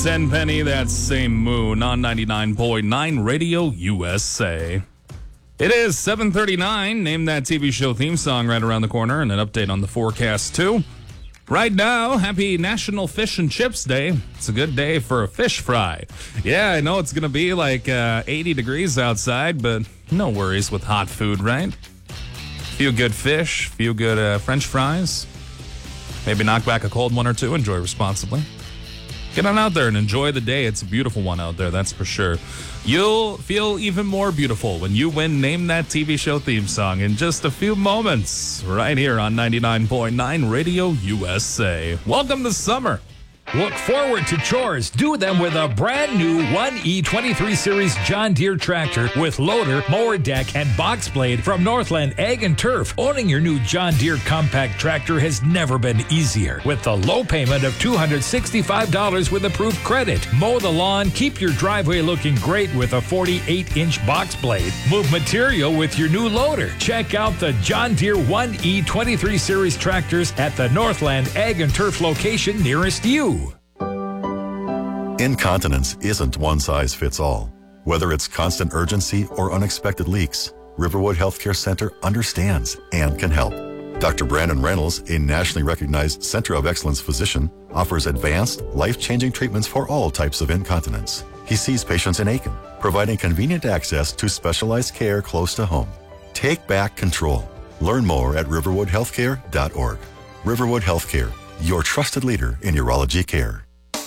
Penny, that same moon on 99.9 Radio USA. It is 7:39. Name that TV show theme song right around the corner, and an update on the forecast too. Right now, happy National Fish and Chips Day. It's a good day for a fish fry. Yeah, I know it's going to be like 80 degrees outside, but no worries with hot food, right? Few good fish, few good French fries. Maybe knock back a cold one or two. Enjoy responsibly. Get on out there and enjoy the day. It's a beautiful one out there, that's for sure. You'll feel even more beautiful when you win Name That TV Show theme song in just a few moments, right here on 99.9 Radio USA. Welcome to summer. Look forward to chores. Do them with a brand new 1E23 Series John Deere tractor with loader, mower deck, and box blade from Northland Ag and Turf. Owning your new John Deere compact tractor has never been easier. With the low payment of $265 with approved credit. Mow the lawn, keep your driveway looking great with a 48-inch box blade. Move material with your new loader. Check out the John Deere 1E23 Series tractors at the Northland Ag and Turf location nearest you. Incontinence isn't one size fits all. Whether it's constant urgency or unexpected leaks, Riverwood Healthcare Center understands and can help. Dr. Brandon Reynolds, a nationally recognized Center of Excellence physician, offers advanced, life-changing treatments for all types of incontinence. He sees patients in Aiken, providing convenient access to specialized care close to home. Take back control. Learn more at riverwoodhealthcare.org. Riverwood Healthcare, your trusted leader in urology care.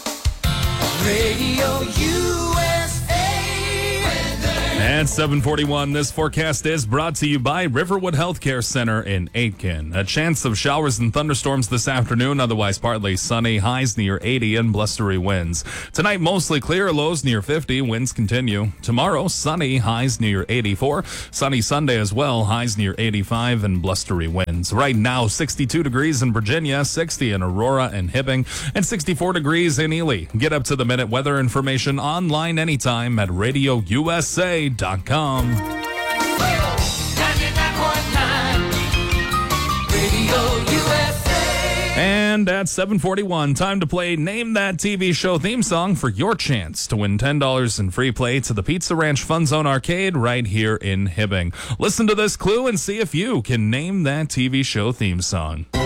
Radio USA. At 7:41, this forecast is brought to you by Riverwood Healthcare Center in Aitkin. A chance of showers and thunderstorms this afternoon, otherwise partly sunny, highs near 80 and blustery winds. Tonight, mostly clear, lows near 50, winds continue. Tomorrow, sunny, highs near 84. Sunny Sunday as well, highs near 85 and blustery winds. Right now, 62 degrees in Virginia, 60 in Aurora and Hibbing, and 64 degrees in Ely. Get up to the minute weather information online anytime at radiousa.com. 99.9 Radio USA. And at 7:41, time to play Name That TV Show theme song for your chance to win $10 in free play to the Pizza Ranch Fun Zone Arcade right here in Hibbing. Listen to this clue and see if you can name that TV show theme song.